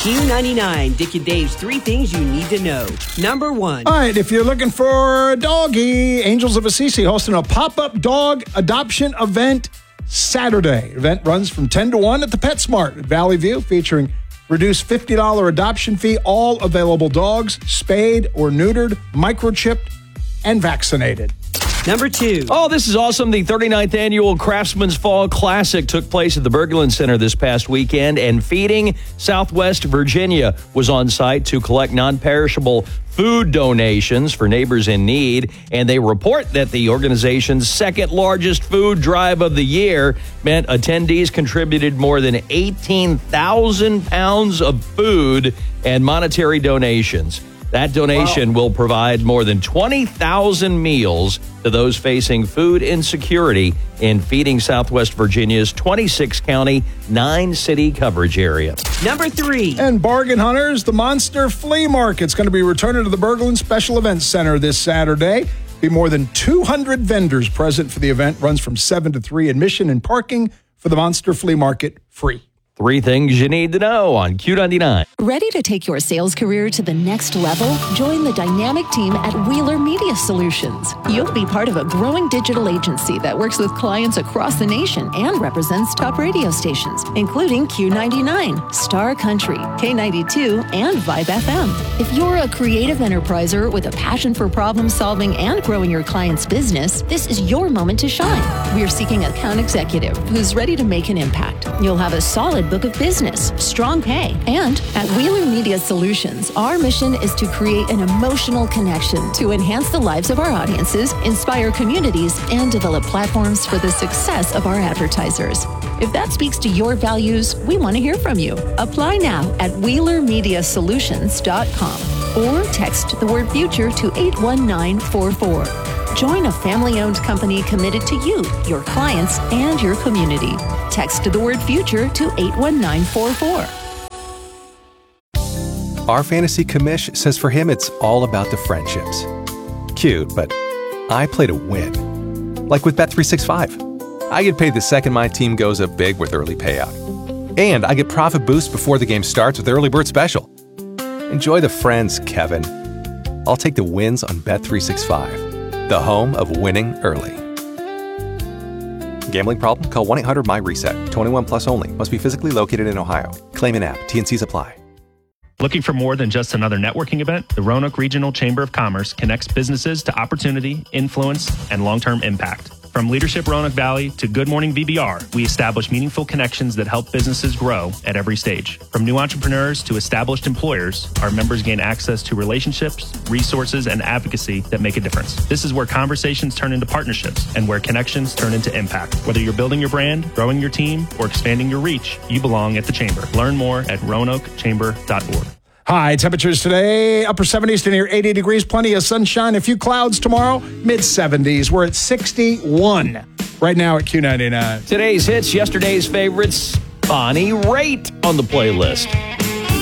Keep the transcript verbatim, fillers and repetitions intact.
Q ninety-nine, Dick and Dave's three things you need to know. Number one. All right, if you're looking for a doggy, Angels of Assisi hosting a pop-up dog adoption event Saturday. Event runs from ten to one at the PetSmart at Valley View, featuring reduced fifty dollars adoption fee, all available dogs, spayed or neutered, microchipped, and vaccinated. Number two. Oh, this is awesome. The thirty-ninth Annual Craftsman's Fall Classic took place at the Berglund Center this past weekend, and Feeding Southwest Virginia was on site to collect non-perishable food donations for neighbors in need. And they report that the organization's second largest food drive of the year meant attendees contributed more than eighteen thousand pounds of food and monetary donations. That donation wow. will provide more than twenty thousand meals to those facing food insecurity in Feeding Southwest Virginia's twenty-six county, nine city coverage area. Number three. And Bargain Hunters, the Monster Flea Market's going to be returning to the Berglund Special Events Center this Saturday. Be more than two hundred vendors present for the event. Runs from seven to three. Admission and parking for the Monster Flea Market free. Three things you need to know on Q ninety-nine. Ready to take your sales career to the next level? Join the dynamic team at Wheeler Media Solutions. You'll be part of a growing digital agency that works with clients across the nation and represents top radio stations, including Q ninety-nine, Star Country, K ninety-two, and Vibe F M. If you're a creative enterpriser with a passion for problem solving and growing your client's business, this is your moment to shine. We're seeking an account executive who's ready to make an impact. You'll have a solid book of business, strong pay, and at Wheeler Media Solutions, our mission is to create an emotional connection to enhance the lives of our audiences, inspire communities, and develop platforms for the success of our advertisers. If that speaks to your values, we want to hear from you. Apply now at wheeler media solutions dot com or text the word future to eight one nine four four. Join a family-owned company committed to you, your clients, and your community. Text the word future to eight one nine four four. Our fantasy commish says for him it's all about the friendships. Cute, but I play to win. Like with Bet three sixty-five. I get paid the second my team goes up big with early payout. And I get profit boost before the game starts with Early Bird Special. Enjoy the friends, Kevin. I'll take the wins on Bet three sixty-five. The home of winning early. Gambling problem? Call one eight hundred M Y reset. twenty-one plus only. Must be physically located in Ohio. Claim in app. T N Cs apply. Looking for more than just another networking event? The Roanoke Regional Chamber of Commerce connects businesses to opportunity, influence, and long-term impact. From Leadership Roanoke Valley to Good Morning V B R, we establish meaningful connections that help businesses grow at every stage. From new entrepreneurs to established employers, our members gain access to relationships, resources, and advocacy that make a difference. This is where conversations turn into partnerships and where connections turn into impact. Whether you're building your brand, growing your team, or expanding your reach, you belong at the Chamber. Learn more at roanoke chamber dot org. High temperatures today, upper seventies to near eighty degrees, plenty of sunshine, a few clouds tomorrow, mid seventies. We're at sixty-one right now at Q ninety-nine. Today's hits, yesterday's favorites, Bonnie Raitt on the playlist.